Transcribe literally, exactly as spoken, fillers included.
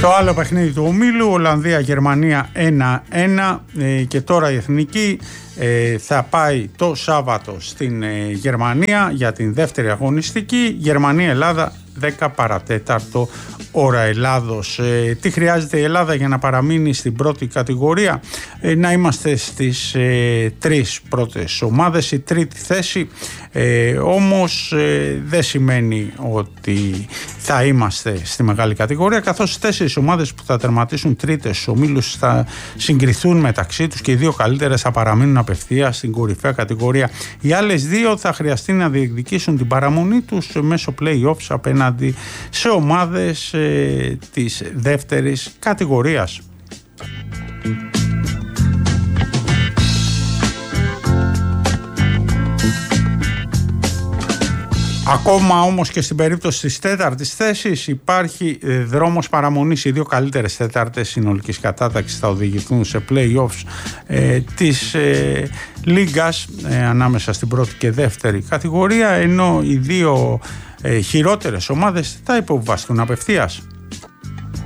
Το άλλο παιχνίδι του ομίλου, Ολλανδία-Γερμανία ένα ένα, ε, και τώρα η Εθνική ε, θα πάει το Σάββατο στην ε, Γερμανία για την δεύτερη αγωνιστική. Γερμανία-Ελλάδα δέκα παρατέταρτο ώρα Ελλάδος. Ε, τι χρειάζεται η Ελλάδα για να παραμείνει στην πρώτη κατηγορία? Ε, να είμαστε στις ε, τρεις πρώτες ομάδες, η τρίτη θέση. Ε, όμως ε, δεν σημαίνει ότι θα είμαστε στη μεγάλη κατηγορία, καθώς οι τέσσερις ομάδες που θα τερματίσουν τρίτες στους ομίλους θα συγκριθούν μεταξύ τους και οι δύο καλύτερες θα παραμείνουν απευθείας στην κορυφαία κατηγορία. Οι άλλες δύο θα χρειαστεί να διεκδικήσουν την παραμονή τους μέσω play-offs απέναντι σε ομάδες ε, της δεύτερης κατηγορίας. Ακόμα όμως και στην περίπτωση της τέταρτης θέσης υπάρχει ε, δρόμος παραμονής. Οι δύο καλύτερες τέταρτες συνολικής κατάταξης θα οδηγηθούν σε play-offs ε, της ε, Λίγκας ε, ανάμεσα στην πρώτη και δεύτερη κατηγορία, ενώ οι δύο ε, χειρότερες ομάδες θα υποβιβαστούν απευθείας.